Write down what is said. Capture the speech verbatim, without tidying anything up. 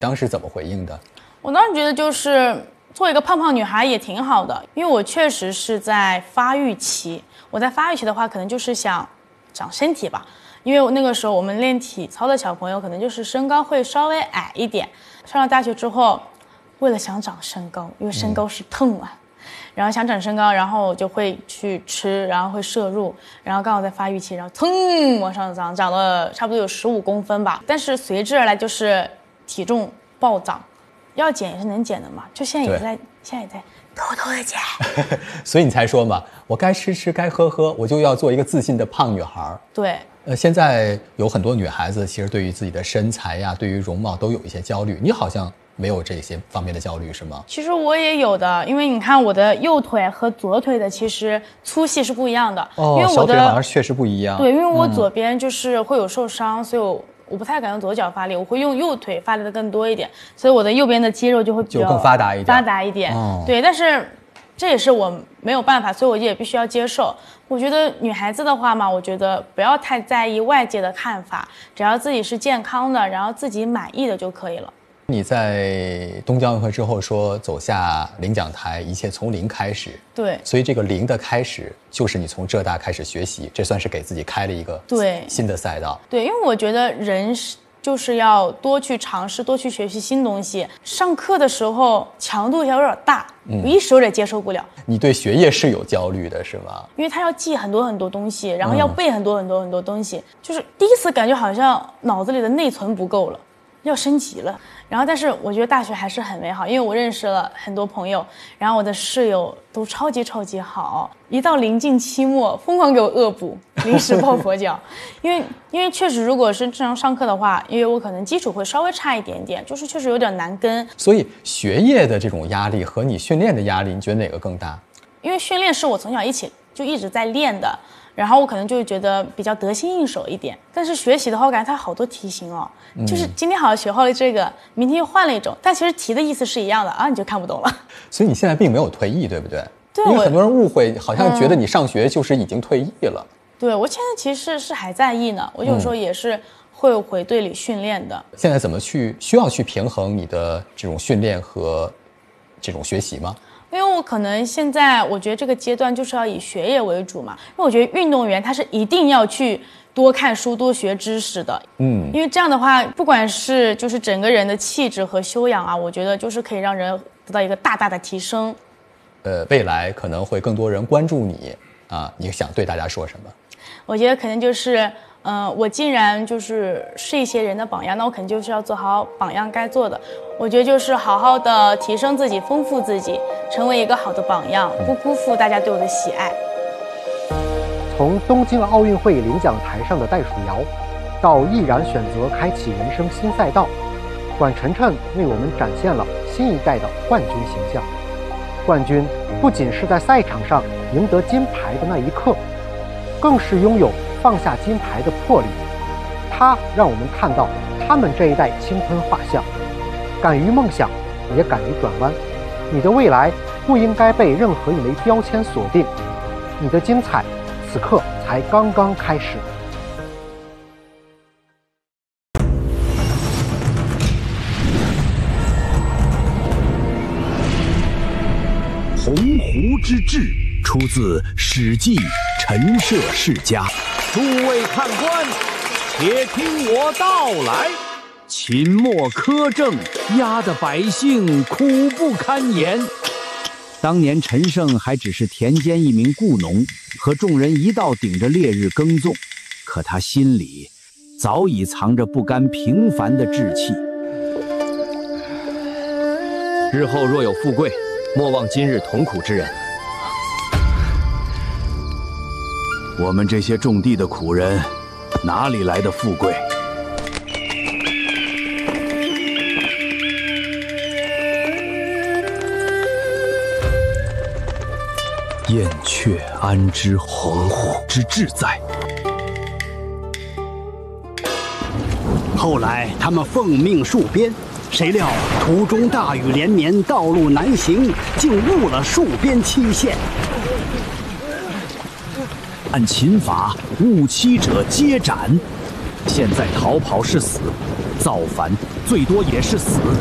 当时怎么回应的？ 我当时觉得就是做一个胖胖女孩也挺好的，因为我确实是在发育期。我在发育期的话，可能就是想长身体吧，因为那个时候我们练体操的小朋友可能就是身高会稍微矮一点。上了大学之后，为了想长身高，因为身高是痛啊。嗯然后想长身高，然后我就会去吃，然后会摄入，然后刚好在发育期，然后噌往上涨，长了差不多有十五公分吧。但是随之而来就是体重暴涨，要减也是能减的嘛，就现在也在，现在也在偷偷的减。 所以你才说嘛，我该吃吃，该喝喝，我就要做一个自信的胖女孩。 对。 呃，现在有很多女孩子其实对于自己的身材呀，对于容貌都有一些焦虑，你好像没有这些方面的焦虑是吗？ 其实我也有的，因为你看我的右腿和左腿的其实粗细是不一样的。 哦， 因为我的小腿好像确实不一样。 对，因为我左边就是会有受伤，嗯、所以我我不太敢用左脚发力，我会用右腿发力的更多一点，所以我的右边的肌肉就会比较就更发达一点。 发达一点，哦、对，但是这也是我没有办法，所以我也必须要接受。我觉得女孩子的话嘛，我觉得不要太在意外界的看法，只要自己是健康的，然后自己满意的就可以了。 你在东京奥运会之后说走下领奖台，一切从零开始。 对， 所以这个零的开始就是你从浙大开始学习，这算是给自己开了一个对新的赛道。 对，因为我觉得人是就是要多去尝试，多去学习新东西。上课的时候强度有点大，嗯、我一时有点接受不了。 你对学业是有焦虑的是吗？ 因为他要记很多很多东西，然后要背很多很多很多东西，嗯、就是第一次感觉好像脑子里的内存不够了，要升级了。然后但是我觉得大学还是很美好，因为我认识了很多朋友，然后我的室友都超级超级好，一到临近期末疯狂给我恶补，临时抱佛脚。因为因为确实如果是正常上课的话，因为我可能基础会稍微差一点点，就是确实有点难跟。 所以学业的这种压力和你训练的压力，你觉得哪个更大？ 因为训练是我从小一起就一直在练的，然后我可能就会觉得比较得心应手一点。但是学习的话，我感觉它好多题型哦，嗯、就是今天好像学会了这个，明天又换了一种，但其实题的意思是一样的啊，你就看不懂了。 所以你现在并没有退役，对不对？ 对， 因为很多人误会，好像觉得你上学就是已经退役了。 嗯、对，我现在其实是还在役呢，我有时候也是会回队里训练的。 现在怎么去需要去平衡你的这种训练和这种学习吗？ 因为我可能现在我觉得这个阶段就是要以学业为主嘛，因为我觉得运动员他是一定要去多看书多学知识的，嗯，因为这样的话不管是就是整个人的气质和修养啊，我觉得就是可以让人得到一个大大的提升。 呃，未来可能会更多人关注你啊，你想对大家说什么？ 我觉得可能就是嗯、呃，我既然就是是一些人的榜样，那我肯定就是要做好榜样该做的。我觉得就是好好的提升自己，丰富自己，成为一个好的榜样，不辜负大家对我的喜爱。 从东京奥运会领奖台上的袋鼠摇，到毅然选择开启人生新赛道，管晨晨为我们展现了新一代的冠军形象。冠军不仅是在赛场上赢得金牌的那一刻，更是拥有放下金牌的魄力。他让我们看到他们这一代青春画像，敢于梦想，也敢于转弯。你的未来不应该被任何一枚标签锁定，你的精彩此刻才刚刚开始。 鸿鹄之志出自《史记·陈涉世家》。 诸位看官，且听我道来。 秦末苛政，压得百姓苦不堪言。当年陈胜还只是田间一名雇农，和众人一道顶着烈日耕种，可他心里早已藏着不甘平凡的志气。 日后若有富贵，莫忘今日同苦之人。 我们这些种地的苦人，哪里来的富贵？燕雀安知鸿鹄之志在？ 后来他们奉命戍边，谁料途中大雨连绵，道路难行，竟误了戍边期限。 按秦法，误期者皆斩。现在逃跑是死， 造反最多也是死。